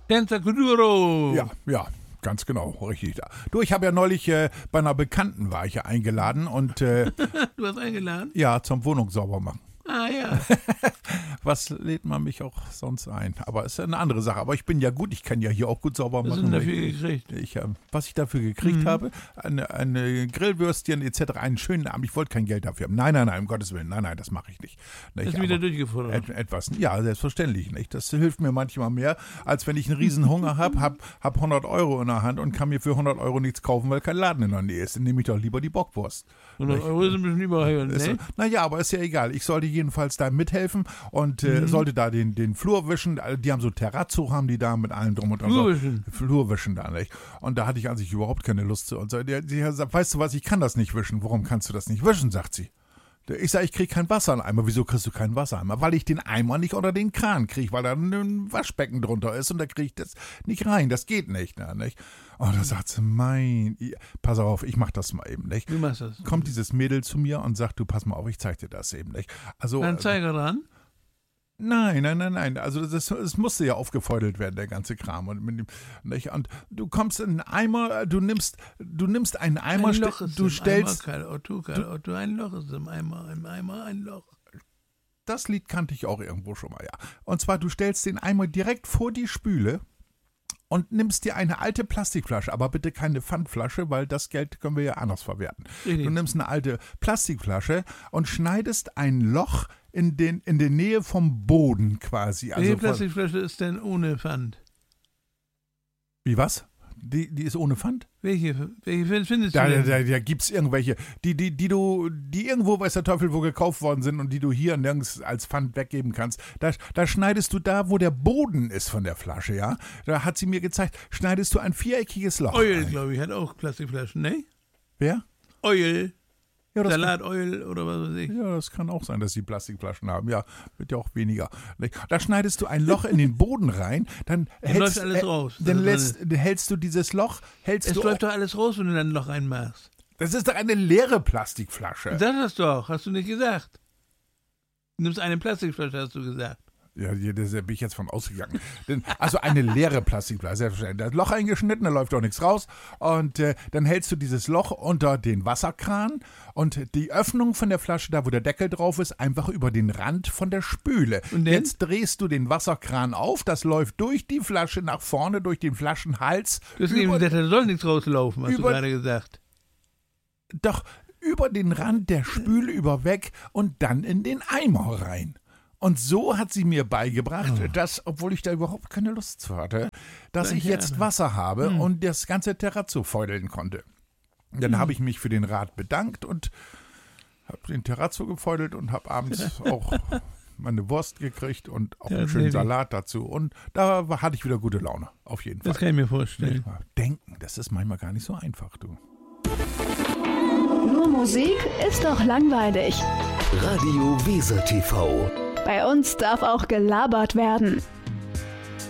Senza Kuduro. Ja, ganz genau, richtig. Du, ich habe ja neulich bei einer Bekannten war ich ja eingeladen und Du hast eingeladen? ja, zum Wohnung sauber machen. Ah ja. Was lädt man mich auch sonst ein? Aber ist ja eine andere Sache. Aber ich bin ja gut, ich kann ja hier auch gut sauber Was machen. hast du dafür gekriegt? Was ich dafür gekriegt habe, eine Grillwürstchen etc., einen schönen Abend. Ich wollte kein Geld dafür haben. Nein, um Gottes Willen. Nein, das mache ich nicht. Hast du wieder durchgefordert? Etwas, ja, selbstverständlich nicht. Das hilft mir manchmal mehr, als wenn ich einen riesen Hunger habe, hab 100 Euro in der Hand und kann mir für 100 Euro nichts kaufen, weil kein Laden in der Nähe ist. Dann nehme ich doch lieber die Bockwurst. 100 Euro ist ein bisschen überall, ne? Naja, aber ist ja egal. Ich sollte jedenfalls da mithelfen und sollte da den Flur wischen. Die haben so Terrazzo, haben die da mit allem drum und dran. Flurwischen. Flurwischen da, nicht? Und da hatte ich an sich überhaupt keine Lust zu. Und so, sie hat gesagt, weißt du was, ich kann das nicht wischen. Warum kannst du das nicht wischen, sagt sie. Ich sage, ich kriege kein Wasser in den Eimer. Wieso kriegst du keinen Wassereimer? Weil ich den Eimer nicht unter den Kran kriege, weil da ein Waschbecken drunter ist und da kriege ich das nicht rein. Das geht nicht. Nicht? Und da sagt sie, pass auf, ich mach das mal eben, nicht? Wie machst du das? Kommt dieses Mädel zu mir und sagt, du, pass mal auf, ich zeig dir das eben, nicht? Also, Ein Zeiger dran? Nein. Also es musste ja aufgefeudelt werden, der ganze Kram. Und du kommst in einen Eimer, du nimmst einen Eimer, Ein Loch ist du im stellst... Eimer, Otto, ein Loch ist im Eimer ein Loch. Das Lied kannte ich auch irgendwo schon mal, ja. Und zwar, du stellst den Eimer direkt vor die Spüle und nimmst dir eine alte Plastikflasche, aber bitte keine Pfandflasche, weil das Geld können wir ja anders verwerten. Richtig. Du nimmst eine alte Plastikflasche und schneidest ein Loch in der Nähe vom Boden quasi. Welche Plastikflasche ist denn ohne Pfand? Wie was? Die ist ohne Pfand? Welche findest du denn? Da gibt es irgendwelche, die irgendwo, weiß der Teufel, wo gekauft worden sind und die du hier nirgends als Pfand weggeben kannst. Da schneidest du da, wo der Boden ist von der Flasche, ja? Da hat sie mir gezeigt, schneidest du ein viereckiges Loch Oil, ein. glaube ich, hat auch Plastikflaschen, ne? Wer? Oil. Ja, Salatoil oder was weiß ich. Ja, das kann auch sein, dass sie Plastikflaschen haben. Ja, wird ja auch weniger. Da schneidest du ein Loch in den Boden rein, dann läuft alles raus. Dann hältst du dieses Loch, Es läuft doch alles raus, wenn du dann ein Loch reinmachst. Das ist doch eine leere Plastikflasche. Das hast du doch, hast du nicht gesagt. Du nimmst eine Plastikflasche, hast du gesagt. Ja, da bin ich jetzt von ausgegangen. Also eine leere Plastikflasche, selbstverständlich. Das Loch eingeschnitten, da läuft doch nichts raus. Und dann hältst du dieses Loch unter den Wasserkran und die Öffnung von der Flasche, da wo der Deckel drauf ist, einfach über den Rand von der Spüle. Und jetzt drehst du den Wasserkran auf, das läuft durch die Flasche nach vorne, durch den Flaschenhals. Du hast eben gesagt, da soll nichts rauslaufen, hast du gerade gesagt. Doch, über den Rand der Spüle weg und dann in den Eimer rein. Und so hat sie mir beigebracht, dass, obwohl ich da überhaupt keine Lust zu hatte, dass ich jetzt Wasser habe und das ganze Terrazzo feudeln konnte. Dann habe ich mich für den Rat bedankt und habe den Terrazzo gefeudelt und habe abends auch meine Wurst gekriegt und auch einen schönen Salat dazu. Und da hatte ich wieder gute Laune, auf jeden Fall. Das kann ich mir vorstellen. Denken, das ist manchmal gar nicht so einfach, du. Nur Musik ist doch langweilig. Radio Weser TV. Bei uns darf auch gelabert werden.